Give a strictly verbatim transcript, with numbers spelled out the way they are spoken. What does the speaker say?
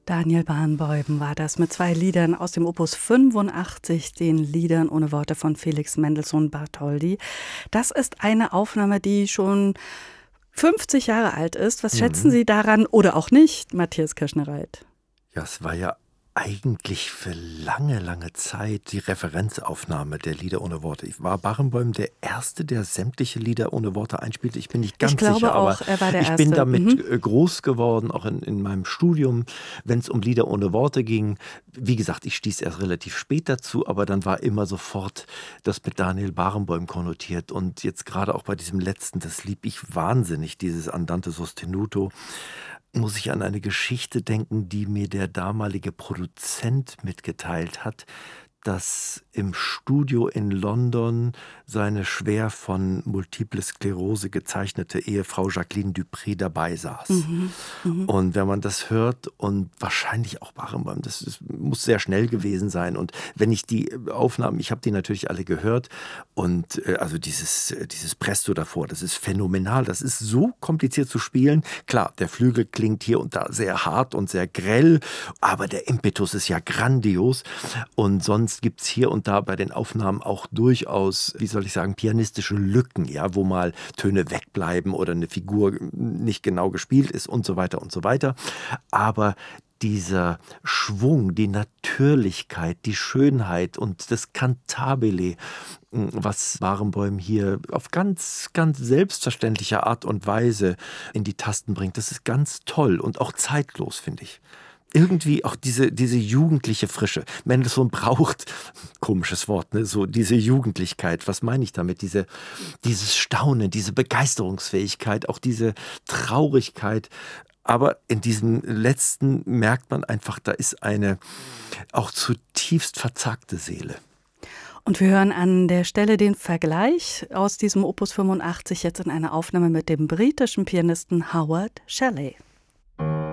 Daniel Barenboim war das mit zwei Liedern aus dem Opus fünfundachtzig, den Liedern ohne Worte von Felix Mendelssohn Bartholdy. Das ist eine Aufnahme, die schon fünfzig Jahre alt ist. Was mhm. schätzen Sie daran oder auch nicht, Matthias Kirschner-Reit? Ja, es war ja eigentlich für lange, lange Zeit die Referenzaufnahme der Lieder ohne Worte. Ich war Barenboim der Erste, der sämtliche Lieder ohne Worte einspielte. Ich bin nicht ganz ich glaube sicher, auch, aber er war der ich Erste. bin damit mhm. groß geworden, auch in, in meinem Studium, wenn es um Lieder ohne Worte ging. Wie gesagt, ich stieß erst relativ spät dazu, aber dann war immer sofort das mit Daniel Barenboim konnotiert. Und jetzt gerade auch bei diesem letzten, das lieb ich wahnsinnig, dieses Andante sostenuto, muss ich an eine Geschichte denken, die mir der damalige Produzent mitgeteilt hat, dass im Studio in London seine schwer von Multiple Sklerose gezeichnete Ehefrau Jacqueline Dupré dabei saß. Mhm, mh. Und wenn man das hört und wahrscheinlich auch Barenboim, das, das muss sehr schnell gewesen sein. Und wenn ich die Aufnahmen, ich habe die natürlich alle gehört und äh, also dieses, dieses Presto davor, das ist phänomenal. Das ist so kompliziert zu spielen. Klar, der Flügel klingt hier und da sehr hart und sehr grell, aber der Impetus ist ja grandios. Und sonst gibt es hier und da bei den Aufnahmen auch durchaus, wie soll ich sagen, pianistische Lücken, ja, wo mal Töne wegbleiben oder eine Figur nicht genau gespielt ist und so weiter und so weiter. Aber dieser Schwung, die Natürlichkeit, die Schönheit und das Cantabile, was Barenboim hier auf ganz, ganz selbstverständliche Art und Weise in die Tasten bringt, das ist ganz toll und auch zeitlos, finde ich. Irgendwie auch diese, diese jugendliche Frische. Mendelssohn braucht, komisches Wort, ne, so diese Jugendlichkeit. Was meine ich damit? Diese, dieses Staunen, diese Begeisterungsfähigkeit, auch diese Traurigkeit. Aber in diesem letzten merkt man einfach, da ist eine auch zutiefst verzagte Seele. Und wir hören an der Stelle den Vergleich aus diesem Opus fünfundachtzig jetzt in einer Aufnahme mit dem britischen Pianisten Howard Shelley.